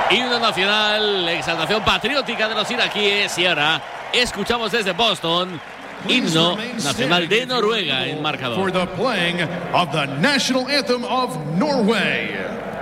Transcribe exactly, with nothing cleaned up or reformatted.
Himno nacional, exaltación patriótica de los iraquíes. Y ahora escuchamos desde Boston, himno nacional de Noruega en marcador. For the playing of the national anthem of Norway.